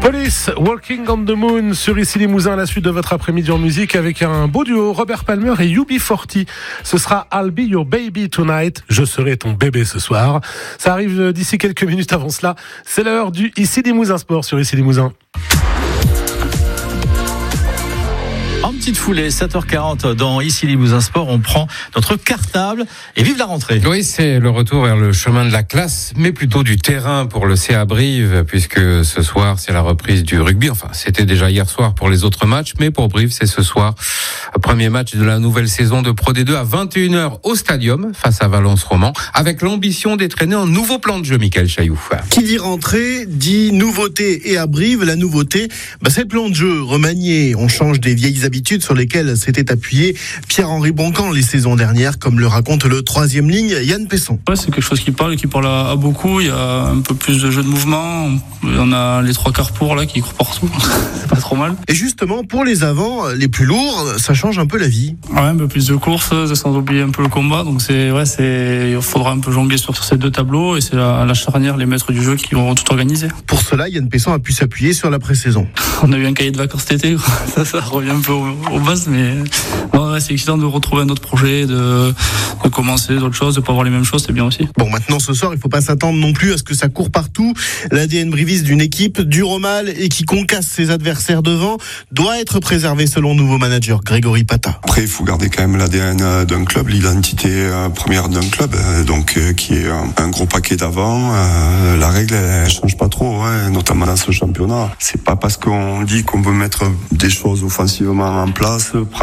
Police, Walking on the Moon sur Ici Limousin à la suite de votre après-midi en musique avec un beau duo, Robert Palmer et UB40. Ce sera I'll Be Your Baby Tonight, je serai ton bébé ce soir. Ça arrive d'ici quelques minutes avant cela. C'est l'heure du Ici Limousin Sport sur Ici Limousin. En petite foulée, 7h40 dans Ici Limousin Sport, on prend notre cartable et vive la rentrée. Oui, c'est le retour vers le chemin de la classe, mais plutôt du terrain pour le CA Brive, puisque ce soir, c'est la reprise du rugby. Enfin, c'était déjà hier soir pour les autres matchs, mais pour Brive, c'est ce soir. Premier match de la nouvelle saison de Pro D2 à 21h au Stadium, face à Valence Roman, avec l'ambition d'entraîner un nouveau plan de jeu, Michael Chailloux. Qui dit rentrée, dit nouveauté. Et à Brive, la nouveauté, c'est le plan de jeu remanié. On change des vieilles habitudes sur lesquelles s'était appuyé Pierre-Henri Boncan les saisons dernières, comme le raconte le troisième ligne, Yann Pesson. Ouais, c'est quelque chose qui parle à beaucoup. Il y a un peu plus de jeu de mouvement. On a les trois quarts pour là qui courent partout. C'est pas trop mal. Et justement, pour les avants, les plus lourds, ça change un peu la vie. Ouais, un peu plus de courses, sans oublier un peu le combat. Donc il faudra un peu jongler sur ces deux tableaux et c'est la charnière, les maîtres du jeu qui vont tout organiser. Pour cela, Yann Pesson a pu s'appuyer sur la pré-saison. On a eu un cahier de vacances cet été, ça revient un peu aux bases, mais bon, c'est excitant de retrouver un autre projet, de commencer d'autres choses, de pas avoir les mêmes choses, c'est bien aussi. Bon, maintenant ce soir, il faut pas s'attendre non plus à ce que ça court partout. L'ADN briviste d'une équipe dure au mal et qui concasse ses adversaires devant doit être préservé selon le nouveau manager Grégory Pata. Après, il faut garder quand même l'ADN d'un club, l'identité première d'un club, qui est un gros paquet d'avant. La règle, elle change pas trop, notamment dans ce championnat. C'est pas parce qu'on dit qu'on veut mettre des choses offensivement en place,